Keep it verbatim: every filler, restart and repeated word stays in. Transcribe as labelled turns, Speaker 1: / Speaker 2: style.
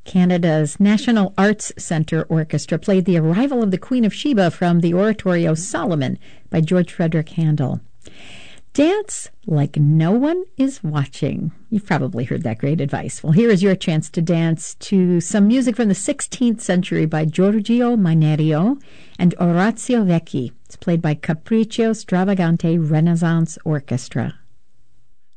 Speaker 1: Canada's National Arts Centre Orchestra played The Arrival of the Queen of Sheba from the oratorio Solomon by George Frederick Handel. Dance like no one is watching. You've probably heard that great advice. Well, here is your chance to dance to some music from the sixteenth century by Giorgio Manerio and Orazio Vecchi. It's played by Capriccio Stravagante Renaissance Orchestra.